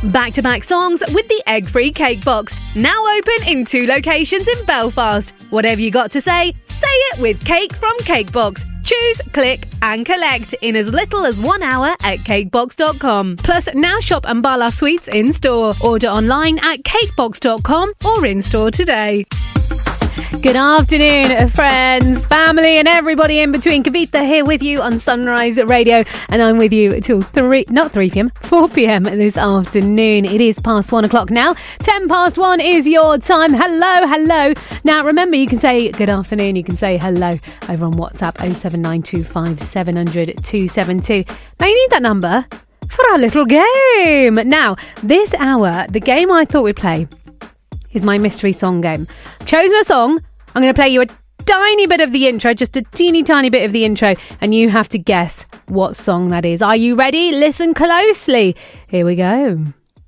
Back-to-back songs with the egg-free cake box. Now open in 2 locations in Belfast. Whatever you got to say it with Cake from Cakebox. Choose, click and collect in as little as 1 hour at cakebox.com. Plus, now shop Ambala Sweets in-store. Order online at cakebox.com or in-store today. Good afternoon, friends, family and everybody in between. Kavita here with you on Sunrise Radio, and I'm with you till 4 p.m. this afternoon. It is past 1 o'clock now. 10 past 1 is your time. Hello. Now, remember, you can say good afternoon, you can say hello over on WhatsApp 07925 700 272. Now, you need that number for our little game. Now, this hour, the game I thought we'd play is my mystery song game. I've chosen a song. I'm going to play you a tiny bit of the intro, just a teeny tiny bit of the intro, and you have to guess what song that is. Are you ready? Listen closely. Here we go.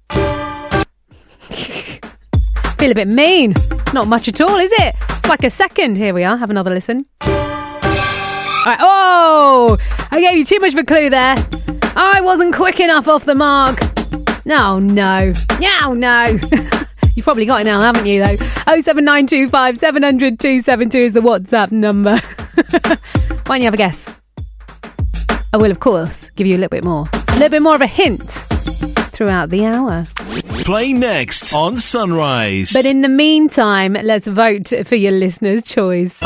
Feel a bit mean. Not much at all, is it? It's like a second. Here we are. Have another listen. All right. Oh, I gave you too much of a clue there. I wasn't quick enough off the mark. No. You've probably got it now, haven't you, though? 07925 700 272 is the WhatsApp number. Why don't you have a guess? I will, of course, give you a little bit more of a hint throughout the hour. Play next on Sunrise. But in the meantime, let's vote for your listener's choice.